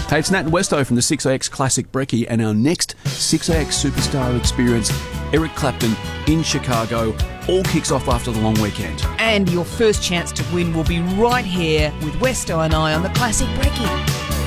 Hey, it's Nat and Westo from the 6AX Classic Brekkie, and our next 6AX Superstar experience, Eric Clapton in Chicago, all kicks off after the long weekend. And your first chance to win will be right here with Westo and I on the Classic Brekkie.